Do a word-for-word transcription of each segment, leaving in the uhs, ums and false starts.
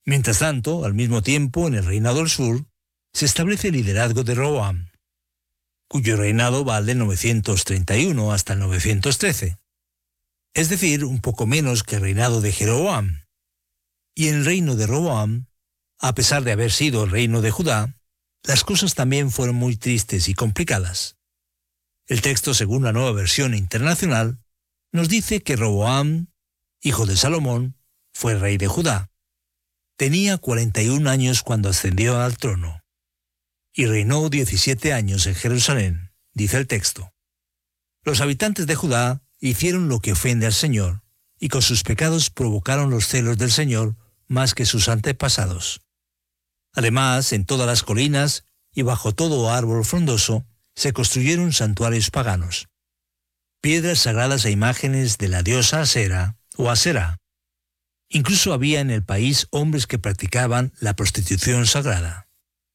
Mientras tanto, al mismo tiempo, en el reinado del sur, se establece el liderazgo de Roboam, cuyo reinado va del novecientos treinta y uno hasta el novecientos trece, es decir, un poco menos que el reinado de Jeroboam. Y en el reino de Roboam, a pesar de haber sido el reino de Judá, las cosas también fueron muy tristes y complicadas. El texto, según la Nueva Versión Internacional, nos dice que Roboam, hijo de Salomón, fue rey de Judá. Tenía cuarenta y un años cuando ascendió al trono, y reinó diecisiete años en Jerusalén, dice el texto. Los habitantes de Judá hicieron lo que ofende al Señor, y con sus pecados provocaron los celos del Señor más que sus antepasados. Además, en todas las colinas y bajo todo árbol frondoso, se construyeron santuarios paganos, piedras sagradas a imágenes de la diosa Asera o Aserá. Incluso había en el país hombres que practicaban la prostitución sagrada.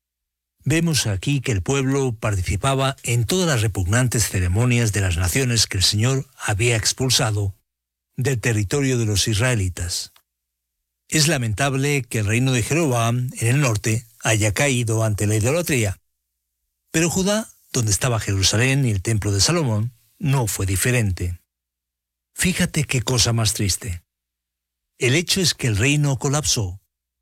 Vemos aquí que el pueblo participaba en todas las repugnantes ceremonias de las naciones que el Señor había expulsado del territorio de los israelitas. Es lamentable que el reino de Jeroboam en el norte haya caído ante la idolatría, pero Judá, donde estaba Jerusalén y el templo de Salomón, no fue diferente. Fíjate qué cosa más triste. El hecho es que el reino colapsó,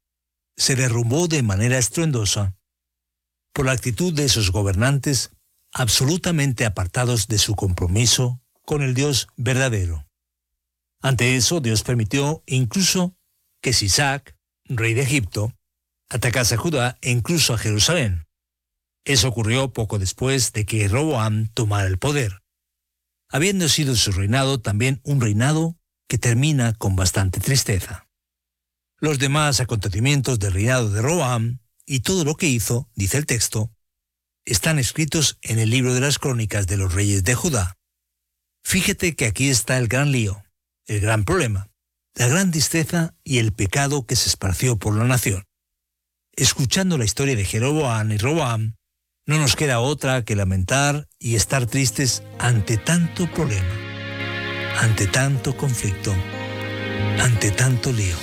se derrumbó de manera estruendosa por la actitud de esos gobernantes absolutamente apartados de su compromiso con el Dios verdadero. Ante eso, Dios permitió incluso que Sisac, rey de Egipto, atacase a Judá e incluso a Jerusalén. Eso ocurrió poco después de que Roboam tomara el poder, habiendo sido su reinado también un reinado que termina con bastante tristeza. Los demás acontecimientos del reinado de Roboam y todo lo que hizo, dice el texto, están escritos en el libro de las crónicas de los reyes de Judá. Fíjate que aquí está el gran lío, el gran problema, la gran tristeza y el pecado que se esparció por la nación. Escuchando la historia de Jeroboam y Roboam, no nos queda otra que lamentar y estar tristes ante tanto problema, ante tanto conflicto, ante tanto lío.